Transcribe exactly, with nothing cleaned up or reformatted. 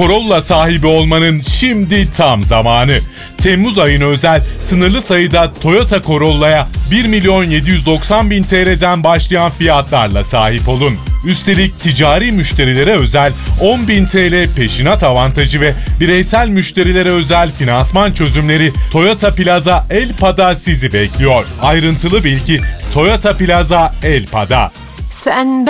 Corolla sahibi olmanın şimdi tam zamanı. Temmuz ayına özel sınırlı sayıda Toyota Corolla'ya bir milyon yedi yüz doksan bin T L'den başlayan fiyatlarla sahip olun. Üstelik ticari müşterilere özel on bin T L peşinat avantajı ve bireysel müşterilere özel finansman çözümleri Toyota Plaza Elpa'da sizi bekliyor. Ayrıntılı bilgi Toyota Plaza Elpa'da. Sen